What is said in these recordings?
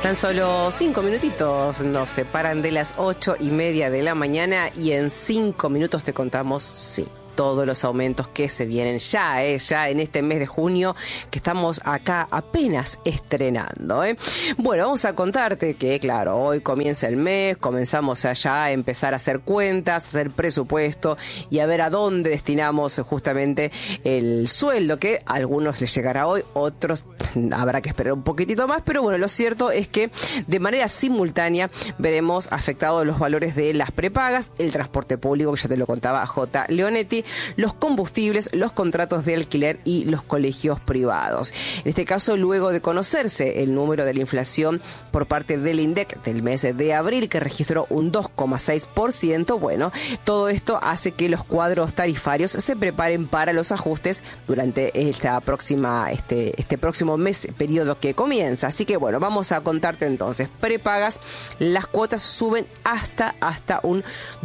Tan solo 5 minutitos nos separan de las 8:30 de la mañana y en 5 minutos te contamos, sí, todos los aumentos que se vienen ya en este mes de junio que estamos acá apenas estrenando. Bueno, vamos a contarte que, claro, hoy comienza el mes, comenzamos allá a empezar a hacer cuentas, a hacer presupuesto y a ver a dónde destinamos justamente el sueldo, que a algunos les llegará hoy, otros habrá que esperar un poquitito más, pero bueno, lo cierto es que de manera simultánea veremos afectados los valores de las prepagas, el transporte público, que ya te lo contaba J. Leonetti, los combustibles, los contratos de alquiler y los colegios privados. En este caso, luego de conocerse el número de la inflación por parte del INDEC del mes de abril, que registró un 2,6%, bueno, todo esto hace que los cuadros tarifarios se preparen para los ajustes durante esta próxima, este próximo mes, periodo que comienza. Así que bueno, vamos a contarte entonces. Prepagas, las cuotas suben hasta un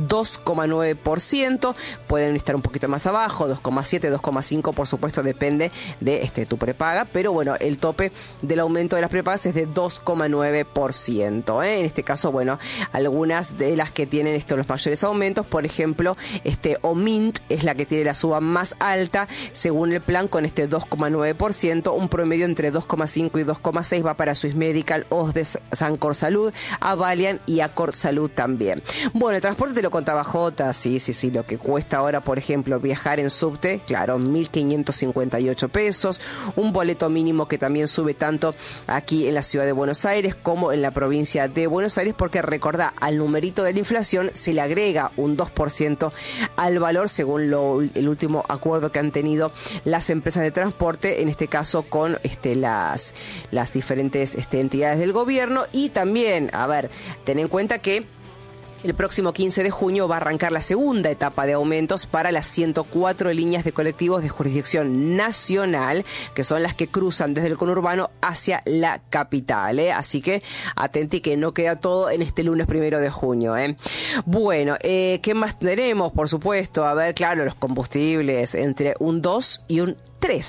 2,9%, pueden estar un poquito más abajo, 2,7, 2,5, por supuesto, depende de tu prepaga, pero bueno, el tope del aumento de las prepagas es de 2,9%. En este caso, bueno, algunas de las que tienen los mayores aumentos, por ejemplo, Omint es la que tiene la suba más alta, según el plan, con 2,9%, un promedio entre 2,5 y 2,6 va para Swiss Medical, Osdes, Sancor Salud, Avalian y Accord Salud también. Bueno, el transporte te lo contaba Jota, sí, lo que cuesta ahora, por ejemplo, viajar en subte, claro, 1.558 pesos, un boleto mínimo que también sube tanto aquí en la ciudad de Buenos Aires como en la provincia de Buenos Aires, porque recordá, al numerito de la inflación se le agrega un 2% al valor, según el último acuerdo que han tenido las empresas de transporte, en este caso con las diferentes entidades del gobierno. Y también, a ver, ten en cuenta que el próximo 15 de junio va a arrancar la segunda etapa de aumentos para las 104 líneas de colectivos de jurisdicción nacional, que son las que cruzan desde el conurbano hacia la capital. Así que atenti que no queda todo en este lunes 1 de junio. Bueno, ¿qué más tenemos? Por supuesto, a ver, claro, los combustibles entre un 2 y un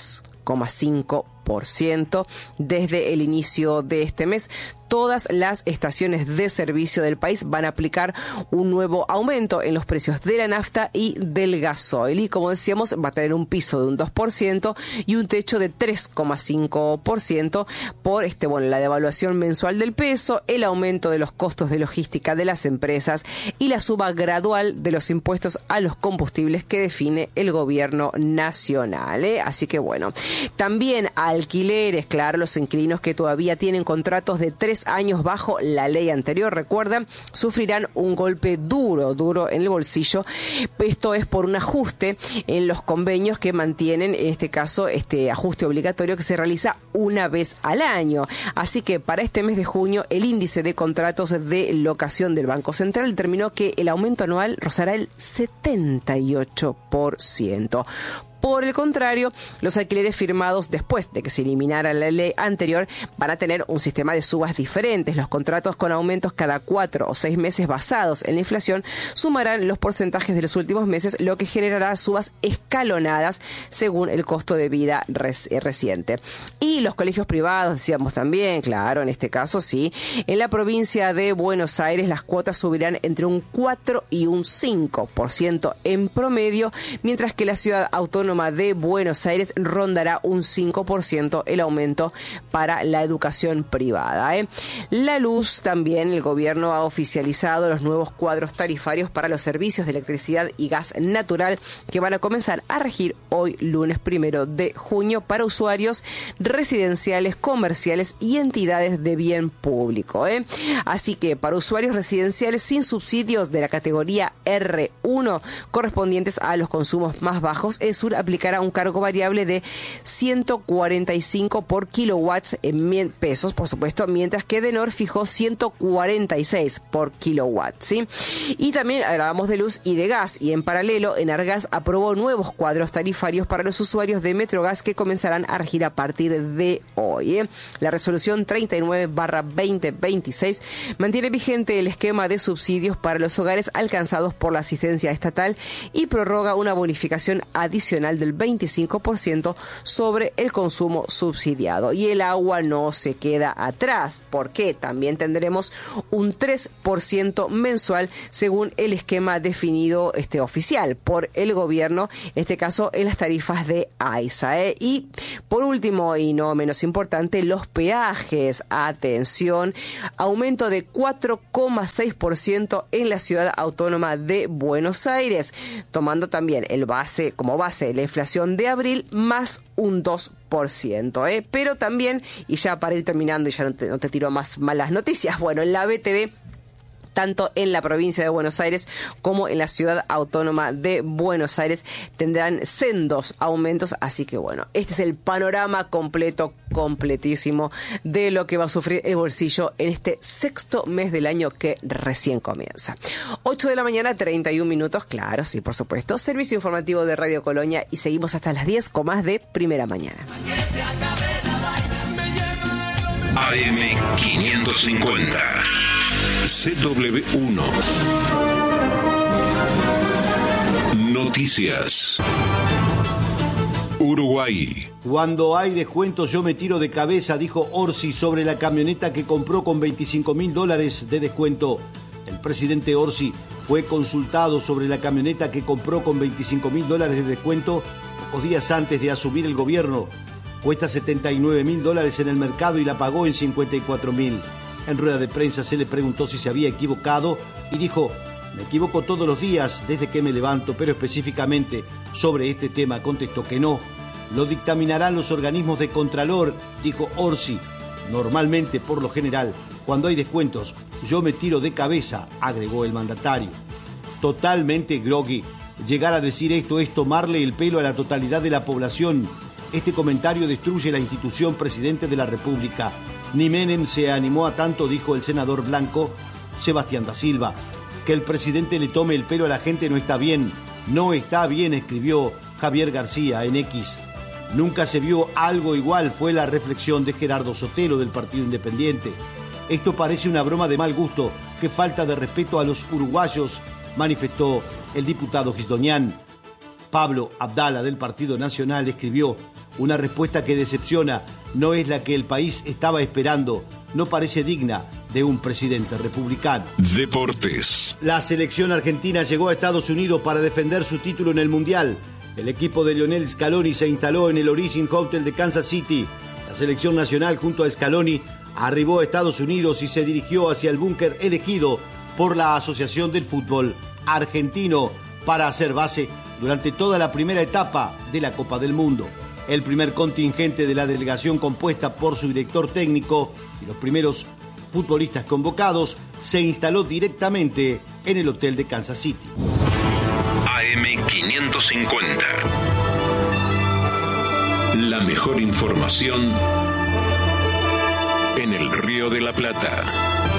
3,5% desde el inicio de este mes. Todas las estaciones de servicio del país van a aplicar un nuevo aumento en los precios de la nafta y del gasoil. Y como decíamos, va a tener un piso de un 2% y un techo de 3,5% por la devaluación mensual del peso, el aumento de los costos de logística de las empresas y la suba gradual de los impuestos a los combustibles que define el gobierno nacional. Así que bueno, también alquileres, claro, los inquilinos que todavía tienen contratos de 3 años bajo la ley anterior, recuerdan, sufrirán un golpe duro en el bolsillo. Esto es por un ajuste en los convenios que mantienen, en este caso, ajuste obligatorio que se realiza una vez al año. Así que para este mes de junio, el índice de contratos de locación del Banco Central determinó que el aumento anual rozará el 78%. Por el contrario, los alquileres firmados después de que se eliminara la ley anterior van a tener un sistema de subas diferentes. Los contratos con aumentos cada 4 o 6 meses basados en la inflación sumarán los porcentajes de los últimos meses, lo que generará subas escalonadas según el costo de vida reciente. Y los colegios privados, decíamos también, claro, en este caso sí, en la provincia de Buenos Aires las cuotas subirán entre un 4 y un 5% en promedio, mientras que la ciudad autónoma de Buenos Aires rondará un 5% el aumento para la educación privada. La luz también, el gobierno ha oficializado los nuevos cuadros tarifarios para los servicios de electricidad y gas natural que van a comenzar a regir hoy, lunes 1 de junio, para usuarios residenciales, comerciales y entidades de bien público. Así que para usuarios residenciales sin subsidios de la categoría R1 correspondientes a los consumos más bajos, ESUR aplicará un cargo variable de 145 por kilowatts en pesos, por supuesto, mientras que Denor fijó 146 por kilowatt, ¿sí? Y también hablábamos de luz y de gas, y en paralelo, Enargas aprobó nuevos cuadros tarifarios para los usuarios de Metrogas que comenzarán a regir a partir de hoy. La resolución 39/2026 mantiene vigente el esquema de subsidios para los hogares alcanzados por la asistencia estatal y prorroga una bonificación adicional adicional del 25% sobre el consumo subsidiado. Y el agua no se queda atrás, porque también tendremos un 3% mensual según el esquema definido oficial por el gobierno, en este caso en las tarifas de AISA. Y por último, y no menos importante, los peajes. Atención, aumento de 4,6% en la ciudad autónoma de Buenos Aires, tomando también como base la inflación de abril más un 2%. Pero también, y ya para ir terminando y ya no te tiro más malas noticias, bueno, en la BTV, tanto en la provincia de Buenos Aires como en la ciudad autónoma de Buenos Aires tendrán sendos aumentos, así que bueno, este es el panorama completísimo de lo que va a sufrir el bolsillo en este sexto mes del año que recién comienza. 8 de la mañana, 31 minutos, claro, sí, por supuesto, servicio informativo de Radio Colonia y seguimos hasta las 10 con más de Primera Mañana. AM550 CW1 Noticias. Uruguay. Cuando hay descuentos yo me tiro de cabeza, dijo Orsi sobre la camioneta que compró con $25.000 de descuento. El presidente Orsi fue consultado sobre la camioneta que compró con $25.000 de descuento pocos días antes de asumir el gobierno. Cuesta $79.000 en el mercado y la pagó en $54.000. En rueda de prensa se le preguntó si se había equivocado y dijo: me equivoco todos los días desde que me levanto, pero específicamente sobre este tema contestó que no. Lo dictaminarán los organismos de Contralor, dijo Orsi. Normalmente, por lo general, cuando hay descuentos, yo me tiro de cabeza, agregó el mandatario. Totalmente groggy. Llegar a decir esto es tomarle el pelo a la totalidad de la población. Este comentario destruye la institución presidente de la República. Ni Menem se animó a tanto, dijo el senador blanco Sebastián da Silva. Que el presidente le tome el pelo a la gente no está bien. No está bien, escribió Javier García en X. Nunca se vio algo igual, fue la reflexión de Gerardo Sotelo del Partido Independiente. Esto parece una broma de mal gusto, qué falta de respeto a los uruguayos, manifestó el diputado Gisdonian. Pablo Abdala del Partido Nacional escribió: una respuesta que decepciona, no es la que el país estaba esperando, no parece digna de un presidente republicano. Deportes. La selección argentina llegó a Estados Unidos para defender su título en el Mundial. El equipo de Lionel Scaloni se instaló en el Origin Hotel de Kansas City. La selección nacional junto a Scaloni arribó a Estados Unidos y se dirigió hacia el búnker elegido por la Asociación del Fútbol Argentino para hacer base durante toda la primera etapa de la Copa del Mundo. El primer contingente de la delegación, compuesta por su director técnico y los primeros futbolistas convocados, se instaló directamente en el hotel de Kansas City. AM550. La mejor información en el Río de la Plata.